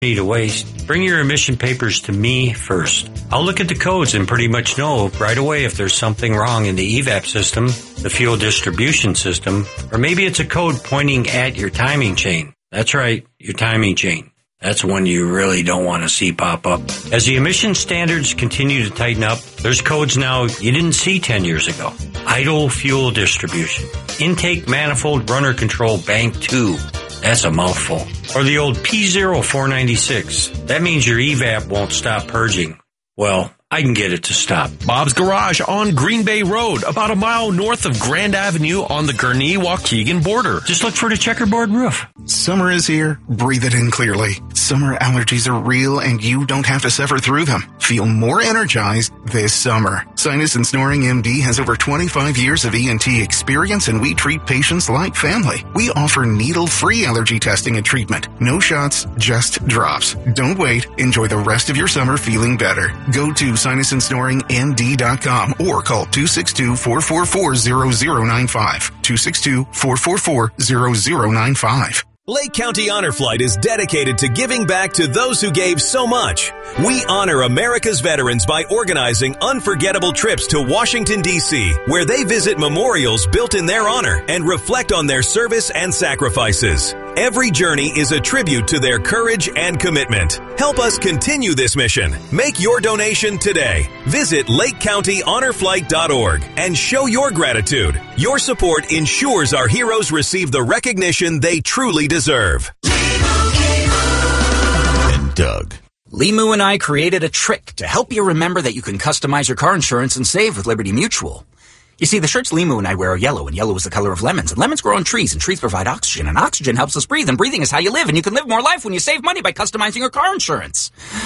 to waste, bring your emission papers to me first. I'll look at the codes and pretty much know right away if there's something wrong in the EVAP system, the fuel distribution system, or maybe it's a code pointing at your timing chain. That's right, your timing chain. That's one you really don't want to see pop up. As the emission standards continue to tighten up, there's codes now you didn't see 10 years ago. Idle fuel distribution. Intake manifold runner control bank 2. That's a mouthful. Or the old P0496. That means your EVAP won't stop purging. Well, I can get it to stop. Bob's Garage on Green Bay Road, about a mile north of Grand Avenue on the Gurnee-Waukegan border. Just look for the checkerboard roof. Summer is here. Breathe it in clearly. Summer allergies are real and you don't have to suffer through them. Feel more energized this summer. Sinus and Snoring MD has over 25 years of ENT experience and we treat patients like family. We offer needle-free allergy testing and treatment. No shots, just drops. Don't wait. Enjoy the rest of your summer feeling better. Go to sinusandsnoringmd.com or call 262-444-0095. 262-444-0095. Lake County Honor Flight is dedicated to giving back to those who gave so much. We honor America's veterans by organizing unforgettable trips to Washington, D.C., where they visit memorials built in their honor and reflect on their service and sacrifices. Every journey is a tribute to their courage and commitment. Help us continue this mission. Make your donation today. Visit LakeCountyHonorFlight.org and show your gratitude. Your support ensures our heroes receive the recognition they truly deserve. And Doug. Limu and I created a trick to help you remember that you can customize your car insurance and save with Liberty Mutual. You see, the shirts Limu and I wear are yellow, and yellow is the color of lemons, and lemons grow on trees, and trees provide oxygen, and oxygen helps us breathe, and breathing is how you live, and you can live more life when you save money by customizing your car insurance.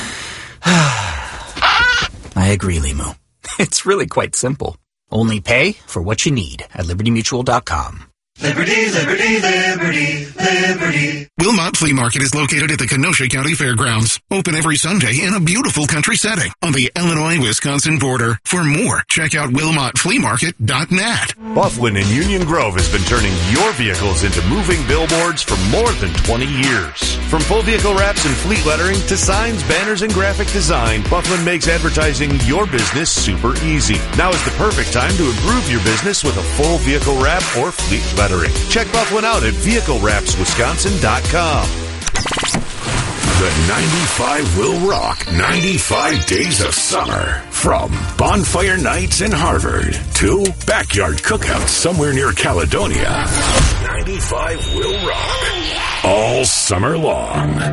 I agree, Limu. It's really quite simple. Only pay for what you need at libertymutual.com. Liberty, liberty, liberty, liberty. Wilmot Flea Market is located at the Kenosha County Fairgrounds. Open every Sunday in a beautiful country setting on the Illinois-Wisconsin border. For more, check out WilmotFleaMarket.net. Bufflin in Union Grove has been turning your vehicles into moving billboards for more than 20 years. From full vehicle wraps and fleet lettering to signs, banners, and graphic design, Bufflin makes advertising your business super easy. Now is the perfect time to improve your business with a full vehicle wrap or fleet lettering. Check Bufflin out at VehicleWrapsWisconsin.com. The 95 will rock 95 days of summer. From bonfire nights in Harvard to backyard cookouts somewhere near Caledonia. 95 will rock all summer long.